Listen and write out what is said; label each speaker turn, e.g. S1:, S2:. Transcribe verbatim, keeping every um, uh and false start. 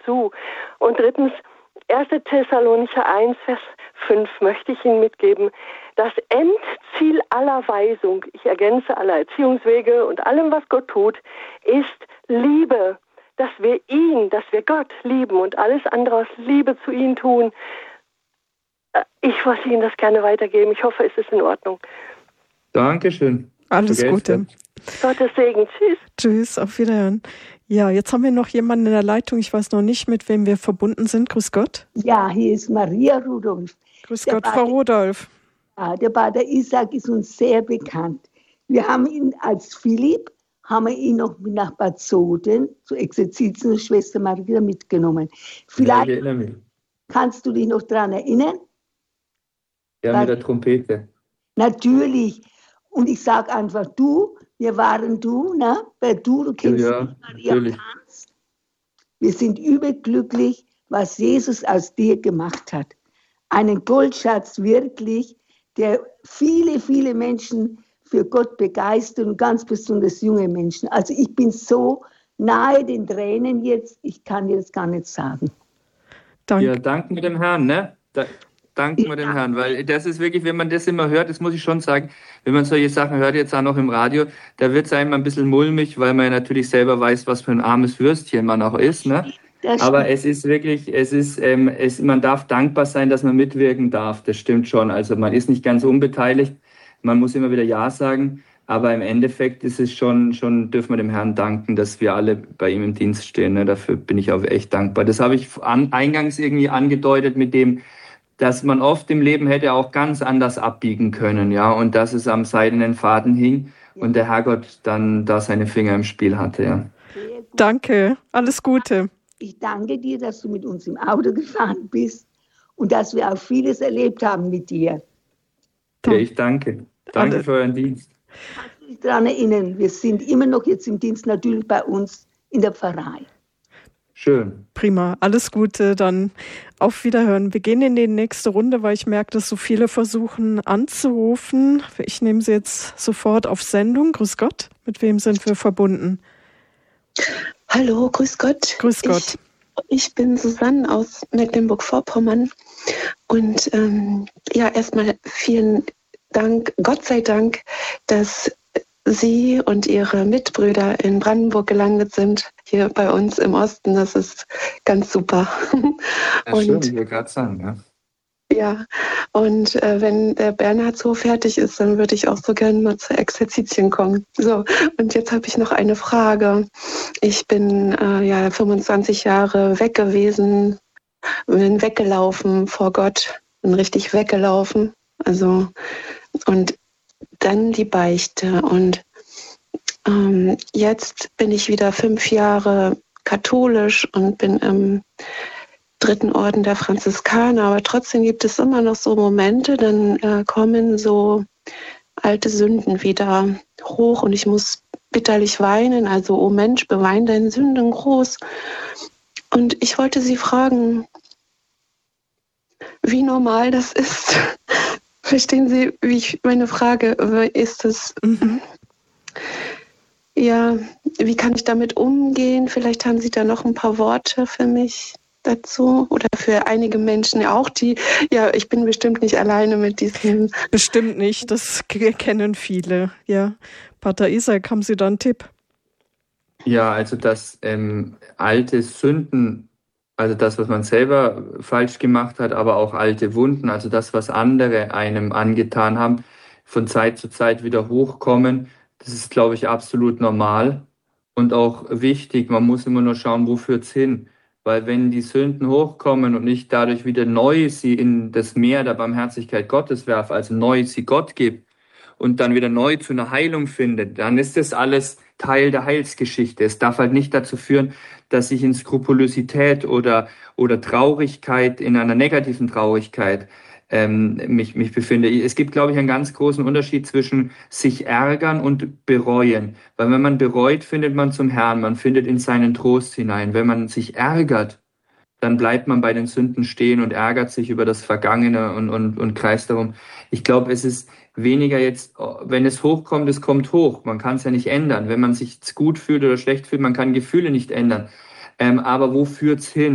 S1: zu. Und drittens, erster Thessalonicher eins, Vers fünf möchte ich Ihnen mitgeben. Das Endziel aller Weisung, ich ergänze aller Erziehungswege und allem, was Gott tut, ist Liebe. Dass wir ihn, dass wir Gott lieben und alles andere aus Liebe zu ihm tun. Ich wollte Ihnen das gerne weitergeben. Ich hoffe, es ist in Ordnung.
S2: Dankeschön.
S3: Alles Gute.
S1: Gottes Segen. Tschüss.
S3: Tschüss, auf Wiederhören. Ja, jetzt haben wir noch jemanden in der Leitung. Ich weiß noch nicht, mit wem wir verbunden sind. Grüß Gott.
S4: Ja, hier ist Maria Rudolph.
S3: Grüß der Gott, Pater, Frau Rudolph.
S4: Ja, der Pater Isaac ist uns sehr bekannt. Wir haben ihn als Philipp, haben wir ihn noch nach Bad Soden zur Exerzitien Schwester Maria mitgenommen. Vielleicht
S2: ja, mich.
S4: Kannst du dich noch daran erinnern?
S2: Ja,
S4: Was?
S2: mit der Trompete.
S4: Natürlich. Und ich sage einfach du, wir waren du, ne? Bei du, du kennst
S2: ja,
S4: mich, Maria Tanz. Wir sind überglücklich, was Jesus aus dir gemacht hat. Einen Goldschatz wirklich, der viele, viele Menschen für Gott begeistert und ganz besonders junge Menschen. Also ich bin so nahe den Tränen jetzt, ich kann jetzt gar nicht sagen.
S2: Dank. Ja, danken wir dem Herrn, ne? Da, danken wir ja. dem Herrn, weil das ist wirklich, wenn man das immer hört, das muss ich schon sagen, wenn man solche Sachen hört, jetzt auch noch im Radio, da wird es einem ein bisschen mulmig, weil man ja natürlich selber weiß, was für ein armes Würstchen man auch ist, ne? Aber es ist wirklich, es ist, ähm, es, man darf dankbar sein, dass man mitwirken darf, das stimmt schon. Also man ist nicht ganz unbeteiligt, man muss immer wieder Ja sagen, aber im Endeffekt ist es schon, schon dürfen wir dem Herrn danken, dass wir alle bei ihm im Dienst stehen. Ne? Dafür bin ich auch echt dankbar. Das habe ich an, eingangs irgendwie angedeutet mit dem, dass man oft im Leben hätte auch ganz anders abbiegen können, ja, und dass es am seidenen Faden hing und der Herrgott dann da seine Finger im Spiel hatte, ja.
S3: Danke, alles Gute.
S4: Ich danke dir, dass du mit uns im Auto gefahren bist und dass wir auch vieles erlebt haben mit dir.
S2: Ja, ich danke. Danke für euren Dienst.
S4: Kannst du dich daran erinnern, wir sind immer noch jetzt im Dienst natürlich bei uns in der Pfarrei.
S2: Schön.
S3: Prima, alles Gute, dann auf Wiederhören. Wir gehen in die nächste Runde, weil ich merke, dass so viele versuchen anzurufen. Ich nehme sie jetzt sofort auf Sendung. Grüß Gott, mit wem sind wir verbunden?
S5: Hallo, grüß Gott.
S3: Grüß Gott.
S5: Ich, ich bin Susanne aus Mecklenburg-Vorpommern und ähm, ja, erstmal vielen Dank, Gott sei Dank, dass Sie und Ihre Mitbrüder in Brandenburg gelandet sind, hier bei uns im Osten. Das ist ganz super.
S2: Ja, und, schön, wie wir gerade sagen, ja.
S5: Ja, und äh, wenn der Bernhardshof fertig ist, dann würde ich auch so gerne mal zur Exerzitien kommen. So, und jetzt habe ich noch eine Frage. Ich bin äh, ja fünfundzwanzig Jahre weg gewesen, bin weggelaufen vor Gott, bin richtig weggelaufen. Also, und dann die Beichte. Und ähm, jetzt bin ich wieder fünf Jahre katholisch und bin im dritten Orden der Franziskaner, aber trotzdem gibt es immer noch so Momente, dann äh, kommen so alte Sünden wieder hoch und ich muss bitterlich weinen, also oh Mensch, bewein deine Sünden groß. Und ich wollte Sie fragen, wie normal das ist. Verstehen Sie, wie ich meine Frage ist es? Mhm. Ja, wie kann ich damit umgehen? Vielleicht haben Sie da noch ein paar Worte für mich dazu oder für einige Menschen auch, die, ja, ich bin bestimmt nicht alleine mit diesem.
S3: Bestimmt nicht, das kennen viele, ja. Pater Isaac, haben Sie da einen Tipp?
S2: Ja, also dass ähm, alte Sünden, also das, was man selber falsch gemacht hat, aber auch alte Wunden, also das, was andere einem angetan haben, von Zeit zu Zeit wieder hochkommen, das ist, glaube ich, absolut normal und auch wichtig. Man muss immer nur schauen, wo führt's hin. Weil wenn die Sünden hochkommen und ich dadurch wieder neu sie in das Meer der Barmherzigkeit Gottes werfe, also neu sie Gott gibt und dann wieder neu zu einer Heilung findet, dann ist das alles Teil der Heilsgeschichte. Es darf halt nicht dazu führen, dass ich in Skrupulosität oder, oder Traurigkeit, in einer negativen Traurigkeit ähm, mich, mich befinde. Es gibt, glaube ich, einen ganz großen Unterschied zwischen sich ärgern und bereuen. Weil wenn man bereut, findet man zum Herrn, man findet in seinen Trost hinein. Wenn man sich ärgert, dann bleibt man bei den Sünden stehen und ärgert sich über das Vergangene und, und, und kreist darum. Ich glaube, es ist weniger jetzt, wenn es hochkommt, es kommt hoch. Man kann es ja nicht ändern. Wenn man sich gut fühlt oder schlecht fühlt, man kann Gefühle nicht ändern. Ähm, aber wo führt's hin?